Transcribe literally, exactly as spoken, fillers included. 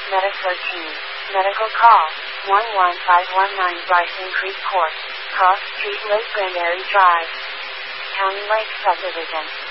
Meta thirteen. Medical call. one one five one nine Bryson Creek Court. Cross Street, Lake Granbury Drive. County Lake Subdivision.